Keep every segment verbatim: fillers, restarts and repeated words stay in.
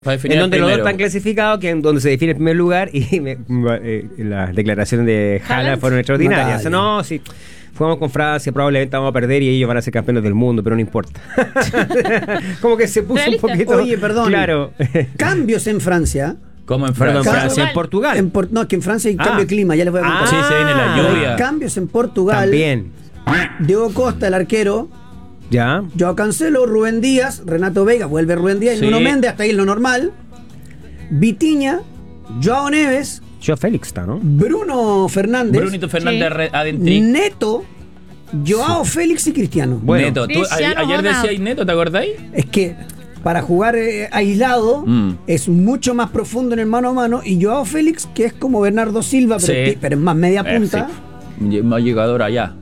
En donde los dos están clasificados, que en donde se define el primer lugar, y me, eh, las declaraciones de Haaland fueron extraordinarias. No, no, sí, jugamos con Francia, probablemente vamos a perder y ellos van a ser campeones del mundo, pero no importa. Como que se puso ¿Realista? Un poquito... Oye, perdón. Claro. Cambios en Francia. ¿Cómo en Francia? Cam- Francia, en Portugal. En por- no, que en Francia hay Ah. cambio de clima, ya les voy a contar. Ah, sí, se viene la lluvia. Cambios en Portugal. También. Diego Costa, el arquero. Ya. Joao Cancelo, Rubén Díaz, Renato Vega, vuelve Rubén Díaz, Sí. y Nuno Méndez, hasta ahí es lo normal. Vitinha, Joao Neves, Joao Félix está, ¿no? Bruno Fernández, Brunito Fernández Sí. re- Adentri. Neto, Joao Félix y Cristiano. Bueno. Neto. ¿Tú, a- Cristiano ayer Ronaldo. decías Neto, ¿te acordáis? Es que para jugar eh, aislado Mm. es mucho más profundo en el mano a mano, y Joao Félix, que es como Bernardo Silva, pero, Sí. ti- pero es más media Eh, punta. sí. Más llegador allá.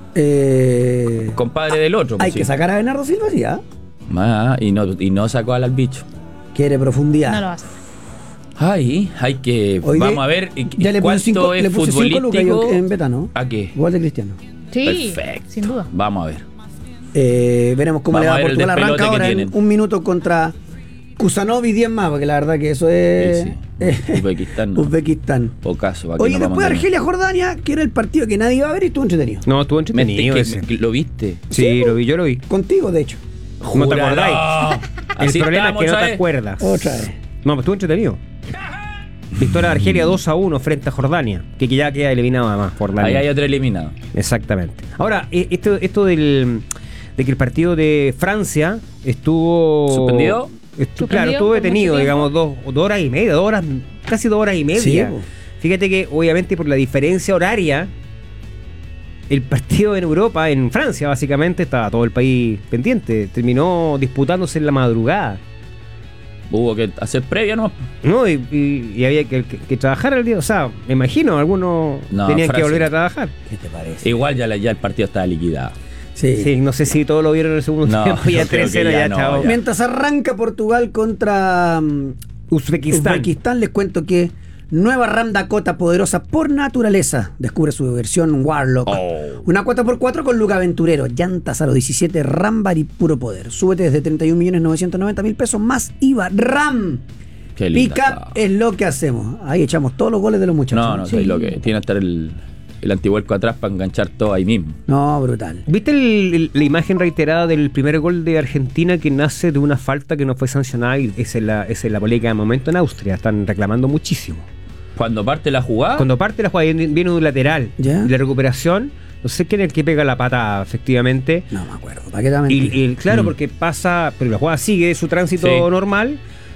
eh, Compadre del otro. hay pues, que sí. sacar a Bernardo Silva, sí, ¿ah? Ah, y, no, y no sacó al, al bicho. Quiere profundidad. No lo hace. Ay, hay que. Hoy vamos de- a ver y- ya le puse cuánto cinco, es le puse cinco lucas yo futbolístico. en beta, ¿no? ¿A qué? Igual de Cristiano. Sí, Perfecto. sin duda. Vamos a ver. Eh, veremos cómo Vamos le va a a ver el Portugal. despelote Arranca que ahora en tienen. un minuto contra Kusanov y diez más, porque la verdad que eso es Sí, sí. eh, Uzbekistán, no. Uzbekistán. O caso. aquí Oye, nos después vamos a Argelia-Jordania, que era el partido que nadie iba a ver y estuvo entretenido. No, estuvo tener. entretenido Mente ese. que- ¿Lo viste? Sí, lo vi, yo lo vi. Contigo, de hecho. No te Júralo. acordáis. El Así problema es estamos que no otra te vez. acuerdas. Otra vez. No, pero estuvo entretenido. Victoria de Argelia dos a uno frente a Jordania, que ya queda eliminado además Jordania. Ahí hay otro eliminado. Exactamente. Ahora, eh, esto, esto del, de que el partido de Francia estuvo... ¿Suspendido? Estu- ¿Suspendido claro, estuvo por detenido, mucho digamos, dos, dos horas y media, dos horas, casi dos horas y media. Sí, po. Fíjate que, obviamente, por la diferencia horaria, el partido en Europa, en Francia, básicamente, estaba todo el país pendiente. Terminó disputándose en la madrugada. Hubo que hacer previa, ¿no? ¿No? Y, y- y había que, que- que trabajar el día. O sea, me imagino, algunos No, tenían que Francia. volver a trabajar. ¿Qué te parece? Igual ya, la- ya el partido estaba liquidado. Sí. Sí, no sé si todos lo vieron en el segundo No, tiempo. Ya yo creo tres cero, que ya ya, no, chao. ya. Mientras arranca Portugal contra mm, Uzbekistán. Uzbekistán, les cuento que nueva RAM Dakota poderosa por naturaleza. Descubre su versión Warlock. Oh. Una cuatro por cuatro con look aventurero. Llantas aro diecisiete, RAM Bar y puro poder. Súbete desde treinta y un millones novecientos noventa mil pesos más I V A. RAM. Qué linda Pick up estaba. es lo que hacemos. Ahí echamos todos los goles de los muchachos. No, no, Sí. soy lo que. Tiene que estar el, el antivuelco atrás para enganchar todo ahí mismo. No, brutal. ¿Viste el- el- la imagen reiterada del primer gol de Argentina que nace de una falta que no fue sancionada? Y esa es la, esa es la polémica de momento en Austria. Están reclamando muchísimo. Cuando parte la jugada. Cuando parte la jugada viene viene un lateral. ¿Ya? Y la recuperación, no sé quién es el que pega la pata, efectivamente. No me acuerdo. ¿Para qué te voy a mentir? Y, y claro, Mm. porque pasa, pero la jugada sigue su tránsito Sí. normal.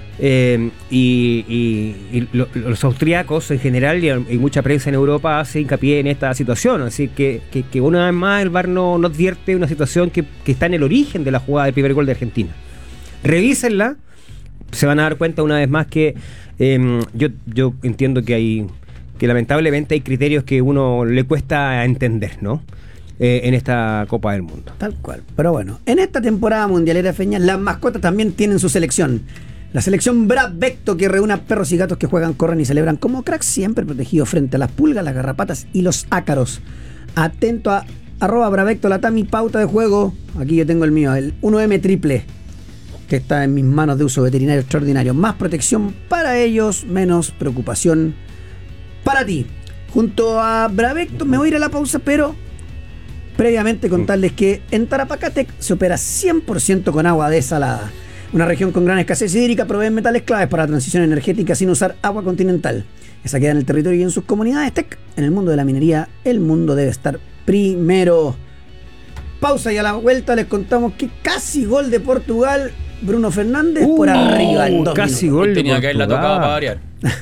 eh, y y- y lo- los austriacos en general y, y mucha prensa en Europa hace hincapié en esta situación. Así que, que, que una vez más el V A R no, no advierte una situación que, que está en el origen de la jugada del primer gol de Argentina. Revísenla, se van a dar cuenta una vez más que eh, yo, yo entiendo que hay que lamentablemente hay criterios que uno le cuesta entender, ¿no? Eh, en esta Copa del Mundo. Tal cual. Pero bueno, en esta temporada mundialera de Feña, las mascotas también tienen su selección. La selección Bravecto, que reúne a perros y gatos que juegan, corren y celebran como cracks, siempre protegidos frente a las pulgas, las garrapatas y los ácaros. Atento a arroba Bravecto, la Tami, pauta de juego. Aquí yo tengo el mío, el uno eme triple, que está en mis manos de uso veterinario extraordinario. Más protección para ellos, menos preocupación para ti. Junto a Bravecto me voy a ir a la pausa, pero previamente contarles que en Tarapacatec se opera cien por ciento con agua desalada. Una región con gran escasez hídrica provee metales claves para la transición energética sin usar agua continental. Esa queda en el territorio y en sus comunidades. Tec, en el mundo de la minería, el mundo debe estar primero. Pausa y a la vuelta les contamos que casi gol de Portugal. Bruno Fernández por Uh, arriba en dos casi minutos. gol de Tenía que haberla Portugal. tocado para variar.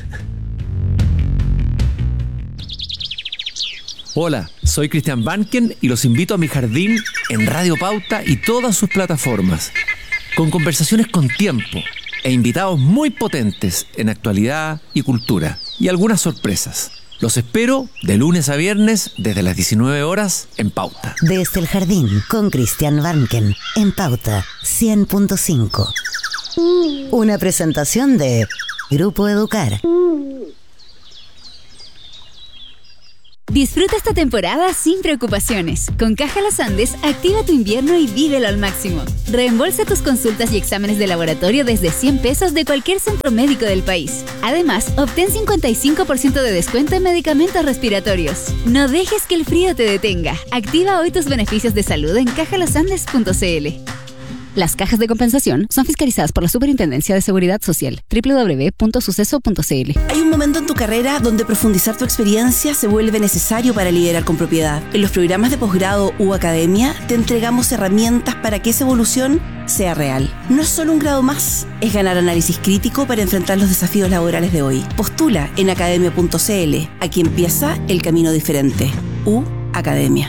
Hola, soy Cristian Banken y los invito a mi jardín en Radio Pauta y todas sus plataformas, con conversaciones con tiempo e invitados muy potentes en actualidad y cultura, y algunas sorpresas. Los espero de lunes a viernes desde las diecinueve horas en Pauta. Desde el jardín con Cristian Banken en Pauta cien punto cinco. Una presentación de Grupo Educar. Disfruta esta temporada sin preocupaciones. Con Caja Los Andes, activa tu invierno y vívelo al máximo. Reembolsa tus consultas y exámenes de laboratorio desde cien pesos de cualquier centro médico del país. Además, obtén cincuenta y cinco por ciento de descuento en medicamentos respiratorios. No dejes que el frío te detenga. Activa hoy tus beneficios de salud en caja los andes punto c l. Las cajas de compensación son fiscalizadas por la Superintendencia de Seguridad Social. doble u doble u doble u punto suceso punto c l. Hay un momento en tu carrera donde profundizar tu experiencia se vuelve necesario para liderar con propiedad. En los programas de posgrado u academia te entregamos herramientas para que esa evolución sea real. No es solo un grado más, es ganar análisis crítico para enfrentar los desafíos laborales de hoy. Postula en academia punto c l. Aquí empieza el camino diferente. U Academia.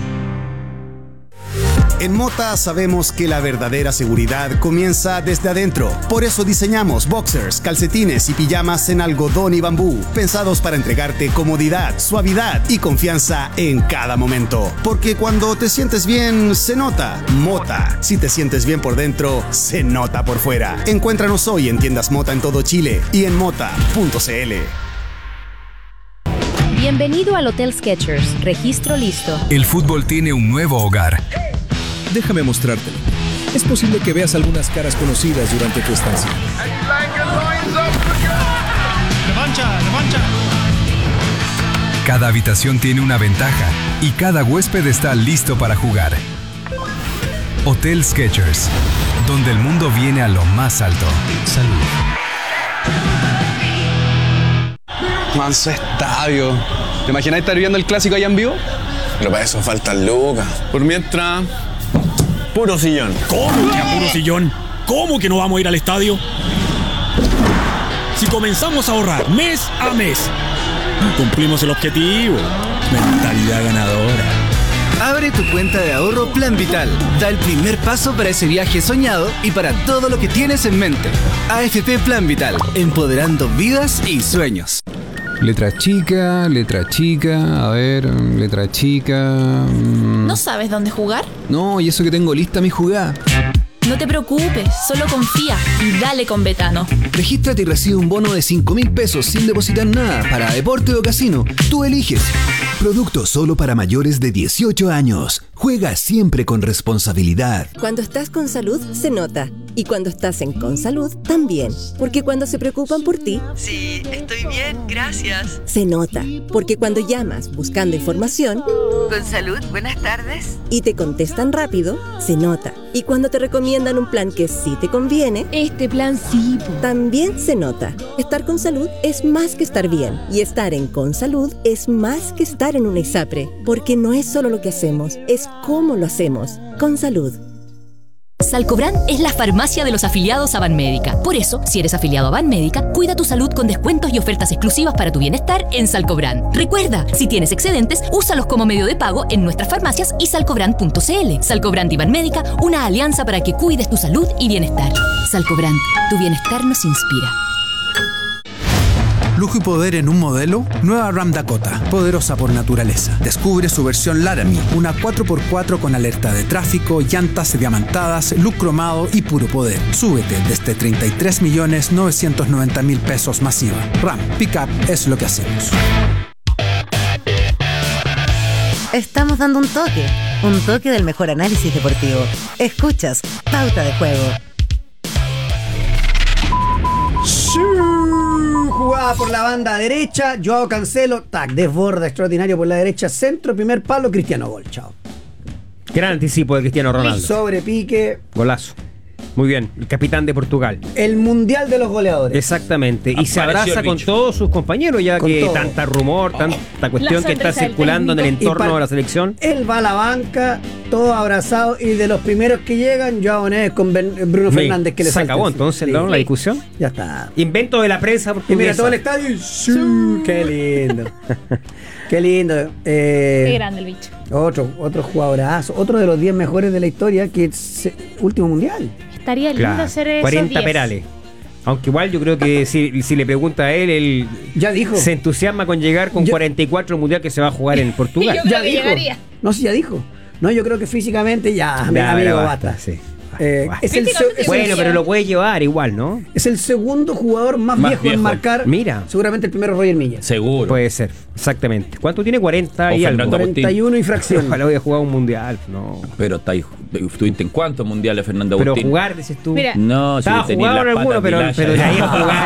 En Mota sabemos que la verdadera seguridad comienza desde adentro. Por eso diseñamos boxers, calcetines y pijamas en algodón y bambú, pensados para entregarte comodidad, suavidad y confianza en cada momento. Porque cuando te sientes bien, se nota. Mota. Si te sientes bien por dentro, se nota por fuera. Encuéntranos hoy en tiendas Mota en todo Chile y en mota punto c l. Bienvenido al Hotel Skechers. Registro listo. El fútbol tiene un nuevo hogar. Déjame mostrártelo. Es posible que veas algunas caras conocidas durante tu estancia. ¡Revancha! ¡Revancha! Cada habitación tiene una ventaja y cada huésped está listo para jugar. Hotel Skechers, donde el mundo viene a lo más alto. Salud. Manso estadio. ¿Te imaginas estar viendo el clásico allá en vivo? Pero para eso faltan lucas. Por mientras... Puro sillón. ¿Cómo que a puro sillón? ¿Cómo que no vamos a ir al estadio? Si comenzamos a ahorrar mes a mes, cumplimos el objetivo. Mentalidad ganadora. Abre tu cuenta de ahorro Plan Vital. Da el primer paso para ese viaje soñado y para todo lo que tienes en mente. A F P Plan Vital, empoderando vidas y sueños. Letra chica, letra chica, a ver, letra chica... ¿No sabes dónde jugar? No, y eso que tengo lista mi jugada. No te preocupes, solo confía y dale con Betano. Regístrate y recibe un bono de cinco mil pesos sin depositar nada para deporte o casino. Tú eliges. Producto solo para mayores de dieciocho años. Juega siempre con responsabilidad. Cuando estás con salud, se nota. Y cuando estás en Consalud, también. Porque cuando se preocupan por ti... Sí, estoy bien, gracias. Se nota. Porque cuando llamas buscando información... Consalud, buenas tardes. Y te contestan rápido, se nota. Y cuando te recomiendan un plan que sí te conviene... Este plan sí. También se nota. Estar con salud es más que estar bien. Y estar en Consalud es más que estar en una ISAPRE. Porque no es solo lo que hacemos, es cómo lo hacemos. Consalud. Salcobran es la farmacia de los afiliados a Banmédica. Por eso, si eres afiliado a Banmédica, cuida tu salud con descuentos y ofertas exclusivas para tu bienestar en Salcobran. Recuerda, si tienes excedentes, úsalos como medio de pago en nuestras farmacias y salcobran punto c l. Salcobran y Banmédica, una alianza para que cuides tu salud y bienestar. Salcobran, tu bienestar nos inspira. Lujo y poder en un modelo. Nueva Ram Dakota, poderosa por naturaleza. Descubre su versión Laramie, una cuatro por cuatro con alerta de tráfico, llantas diamantadas, look cromado y puro poder. Súbete desde treinta y tres millones novecientos noventa mil pesos masiva. Ram, Pickup es lo que hacemos. Estamos dando un toque, un toque del mejor análisis deportivo. Escuchas Pauta de Juego. Sí. Jugada por la banda derecha, Joao Cancelo, tac, desborda extraordinario por la derecha, centro, primer palo, Cristiano, gol, chao. Gran anticipo de Cristiano Ronaldo. Sobre pique. Golazo. Muy bien, el capitán de Portugal. El mundial de los goleadores. Exactamente. Y Apareció se abraza con todos sus compañeros, ya Con que todo. tanta rumor, tanta cuestión que está circulando en el Y entorno para- de la selección. Él va a la banca, todo abrazado, y de los primeros que llegan, Joao Neves con Ben- Bruno Sí, Fernández, que le se falta acabó el- entonces Sí. ¿no? la discusión. Ya está. Invento de la prensa Y portuguesa. mira todo el estadio y ¡sí! ¡Qué lindo! ¡Qué lindo! Eh, Qué grande el bicho. Otro, otro jugadorazo, otro de los diez mejores de la historia, que es eh, último mundial. Estaría lindo Claro, hacer esos cuarenta diez. perales. Aunque igual yo creo que si, si le pregunta a él, él ya dijo. se entusiasma con llegar con Ya- cuarenta y cuatro mundial que se va a jugar en Portugal. ya dijo. No, sí, ya dijo. No, yo creo que físicamente ya, Ya, amigo, pero basta. basta, sí. Eh, es el se- es bueno, el- pero lo puede llevar igual, ¿no? Es el segundo jugador más, Más viejo, viejo. en marcar. Mira. Seguramente el primero es Roger Milla. Seguro. Puede ser, exactamente. ¿Cuánto tiene? cuarenta O y algo. Fernando Agustín. cuarenta y uno y fracción. Ojalá voy a jugar un mundial, no. Pero está ahí. ¿Estuviste en cuántos mundiales, Fernando Pero Agustín? jugar, dices tú. Mira, No, si estaba tenía jugado las en alguno, patas pero, Vilaya. pero de ahí a jugar.